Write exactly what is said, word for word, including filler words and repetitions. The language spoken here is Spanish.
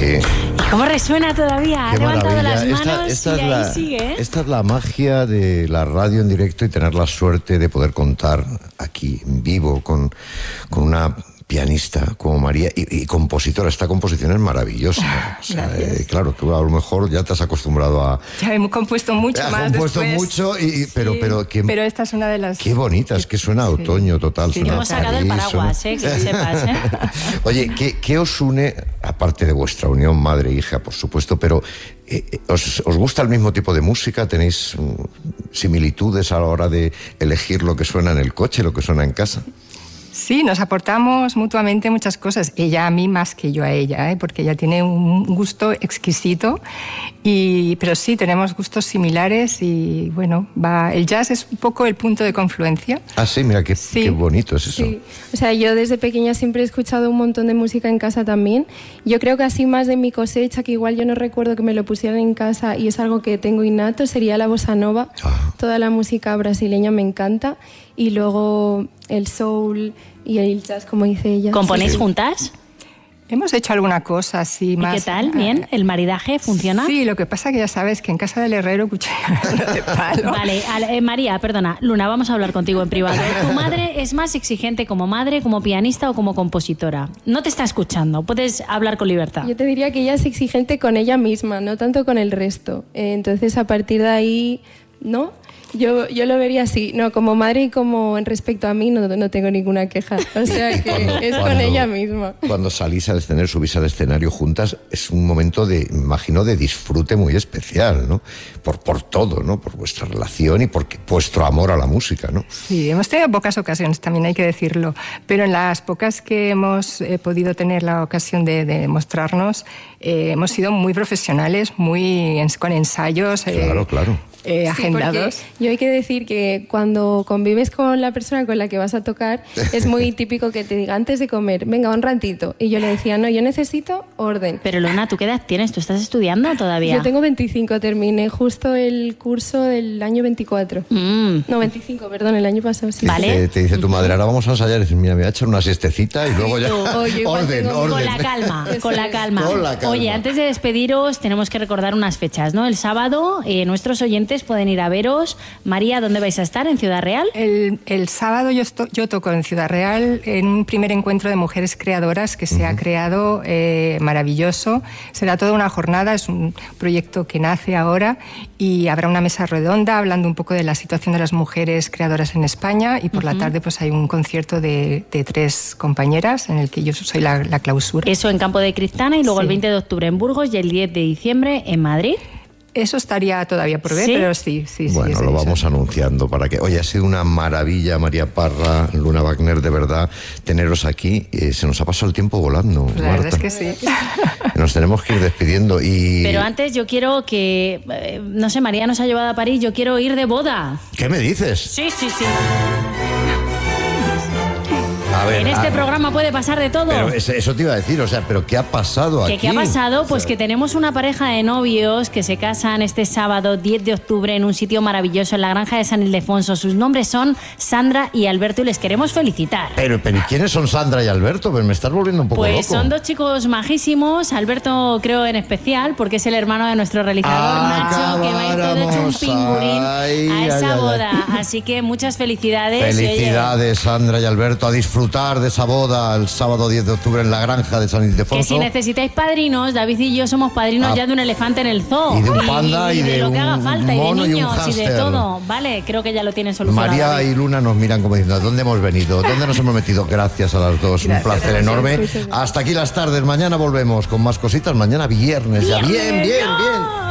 qué... ¿Y cómo resuena todavía? Ha levantado las manos esta, esta y ahí la, sigue, ¿eh? Esta es la magia de la radio en directo y tener la suerte de poder contar aquí en vivo con, con una pianista como María y, y compositora. Esta composición es maravillosa. O sea, eh, claro, tú a lo mejor ya te has acostumbrado a... Ya hemos compuesto mucho has más compuesto después. mucho, y, pero, Sí, pero, qué, pero esta es una de las... qué bonita, es que suena a Sí. otoño total. Sí, suena Hemos a sacado el París, paraguas, suena- ¿eh? Que lo sepas, ¿eh? Oye, ¿qué, ¿qué os une, aparte de vuestra unión madre-hija, por supuesto, pero eh, ¿os, ¿os gusta el mismo tipo de música? ¿Tenéis mm, similitudes a la hora de elegir lo que suena en el coche, lo que suena en casa? Sí, nos aportamos mutuamente muchas cosas. Ella a mí más que yo a ella, ¿eh? Porque ella tiene un gusto exquisito. Y, pero sí, tenemos gustos similares y bueno, va, el jazz es un poco el punto de confluencia. Ah, sí, mira, qué, Sí. qué bonito es eso. Sí, o sea, yo desde pequeña siempre he escuchado un montón de música en casa también. Yo creo que así más de mi cosecha, que igual yo no recuerdo que me lo pusieran en casa y es algo que tengo innato, sería la bossa nova. Ah. Toda la música brasileña me encanta. Y luego el soul y el jazz, como dice ella. ¿Componéis Sí, sí. juntas? Hemos hecho alguna cosa así ¿Y más... qué tal? ¿Bien? ¿El maridaje funciona? Sí, lo que pasa que ya sabes que en casa del herrero cuchillo de palo. Vale, al- eh, María, perdona, Luna, vamos a hablar contigo en privado. ¿Tu madre es más exigente como madre, como pianista o como compositora? No te está escuchando, puedes hablar con libertad. Yo te diría que ella es exigente con ella misma, no tanto con el resto. Eh, entonces, a partir de ahí, ¿no? Yo, yo lo vería así. No, como madre y como en respecto a mí no, no tengo ninguna queja. O sea que Cuando- es con cuando- ella misma. Cuando salís al escenario, subís al escenario juntas, es un momento de, imagino, de disfrute muy especial, ¿no? Por, por todo, ¿no? Por vuestra relación y por vuestro amor a la música, ¿no? Sí, hemos tenido pocas ocasiones, también hay que decirlo, pero en las pocas que hemos eh, podido tener la ocasión de, de mostrarnos, eh, hemos sido muy profesionales, muy ens- con ensayos eh, Claro, claro. eh, Sí, agendados. porque yo hay que decir que cuando convives con la persona con la que vas a tocar, es muy típico que te diga antes de comer, venga, un ratito. Y yo le decía, no, yo necesito orden. Pero Luna, ¿tú qué edad tienes? ¿Tú estás estudiando todavía? Yo tengo veinticinco, terminé justo el curso del año veinticuatro. Mm. No, veinticinco, perdón, el año pasado, sí. Vale. Te, te dice tu madre, ahora vamos a ensayar. Y dices, mira, me voy a echar una siestecita y luego ya... Oye, igual orden, tengo- orden. Con la calma, Eso con la es. calma. Con la calma. Oye, antes de despediros, tenemos que recordar unas fechas, ¿no? El sábado, eh, nuestros oyentes pueden ir a veros. María, ¿dónde vais a estar? ¿En Ciudad Real? El, el sábado yo, esto- yo toco en Ciudad Real en un primer encuentro de mujeres creadoras que se ha creado eh, maravilloso. Será toda una jornada, es un proyecto que nace ahora y habrá una mesa redonda hablando un poco de la situación de las mujeres creadoras en España y por la tarde pues hay un concierto de, de tres compañeras en el que yo soy la, la clausura. Eso en Campo de Cristana y luego Sí. el veinte de octubre en Burgos y el diez de diciembre en Madrid. Eso estaría todavía por ver, ¿Sí? pero sí, sí, sí. Bueno, es lo eso. vamos anunciando para que... Oye, ha sido una maravilla, María Parra, Luna Wagner, de verdad, teneros aquí. Eh, se nos ha pasado el tiempo volando, Pues la Marta. verdad es que sí. Nos tenemos que ir despidiendo y... Pero antes yo quiero que, eh, no sé, María nos ha llevado a París, yo quiero ir de boda. ¿Qué me dices? Sí, sí, sí. A ver, En este a- programa puede pasar de todo. Pero es- eso te iba a decir, o sea, ¿pero qué ha pasado aquí? ¿Qué, qué ha pasado? Pues O sea, que tenemos una pareja de novios que se casan este sábado diez de octubre en un sitio maravilloso en la granja de San Ildefonso. Sus nombres son Sandra y Alberto y les queremos felicitar. Pero, pero ¿y quiénes son Sandra y Alberto? Pues me estás volviendo un poco Pues loco. son dos chicos majísimos, Alberto creo en especial, porque es el hermano de nuestro realizador Ah, Nacho, que va a ir todo hecho un acabáramos. pingurín Ay, a ay, esa ay, ay. boda. Así que muchas felicidades. Y, oye, Felicidades, Sandra y Alberto, a disfrutar de esa boda el sábado diez de octubre en la granja de San Ildefonso. que si necesitáis padrinos, David y yo somos padrinos Ah, ya de un elefante en el zoo. y de un panda y de lo que haga un falta, y de mono y un niños y, de hámster. todo. Vale, creo que ya lo tienen solucionado. María David. y Luna nos miran como diciendo, ¿dónde hemos venido? ¿Dónde nos hemos metido? Gracias a las dos, un Gracias, placer gracias. enorme. Muchas gracias. Hasta aquí las tardes, mañana volvemos con más cositas, mañana viernes, ya bien, bien, bien.